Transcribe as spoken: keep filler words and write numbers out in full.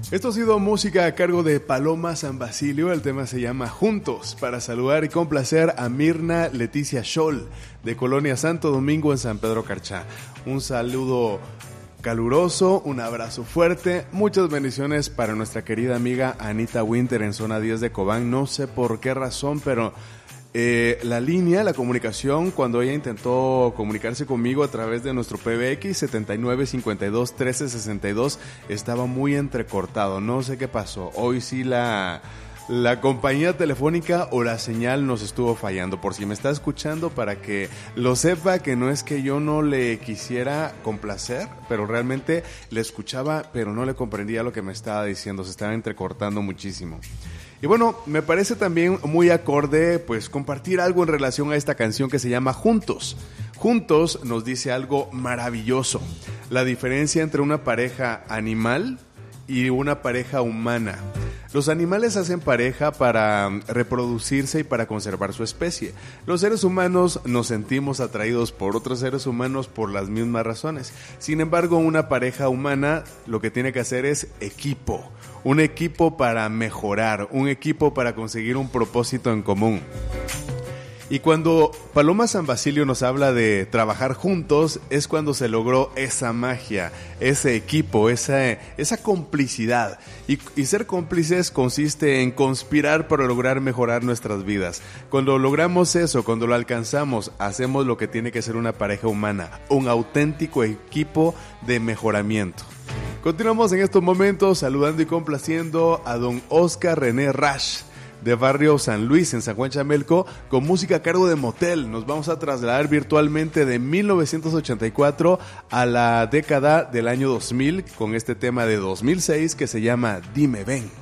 Esto ha sido música a cargo de Paloma San Basilio. El tema se llama Juntos, para saludar y complacer a Mirna Leticia Scholl, de Colonia Santo Domingo en San Pedro Carchá. Un saludo caluroso, un abrazo fuerte, muchas bendiciones para nuestra querida amiga Anita Winter en zona diez de Cobán. No sé por qué razón, pero eh, la línea, la comunicación, cuando ella intentó comunicarse conmigo a través de nuestro P B X setenta y nueve cincuenta y dos trece sesenta y dos, estaba muy entrecortado. No sé qué pasó. Hoy sí la... La compañía telefónica o la señal nos estuvo fallando. Por si me está escuchando, para que lo sepa, que no es que yo no le quisiera complacer, pero realmente le escuchaba, pero no le comprendía lo que me estaba diciendo. Se estaba entrecortando muchísimo. Y bueno, me parece también muy acorde pues compartir algo en relación a esta canción que se llama Juntos. Juntos nos dice algo maravilloso. La diferencia entre una pareja animal y una pareja humana. Los animales hacen pareja para reproducirse y para conservar su especie. Los seres humanos nos sentimos atraídos por otros seres humanos por las mismas razones. Sin embargo, una pareja humana lo que tiene que hacer es equipo. Un equipo para mejorar, un equipo para conseguir un propósito en común. Y cuando Paloma San Basilio nos habla de trabajar juntos, es cuando se logró esa magia, ese equipo, esa, esa complicidad. Y, y ser cómplices consiste en conspirar para lograr mejorar nuestras vidas. Cuando logramos eso, cuando lo alcanzamos, hacemos lo que tiene que ser una pareja humana, un auténtico equipo de mejoramiento. Continuamos en estos momentos saludando y complaciendo a don Oscar René Rash, de Barrio San Luis, en San Juan Chamelco, con música a cargo de Motel. Nos vamos a trasladar virtualmente de mil novecientos ochenta y cuatro a la década del año dos mil, con este tema de dos mil seis que se llama Dime Ven.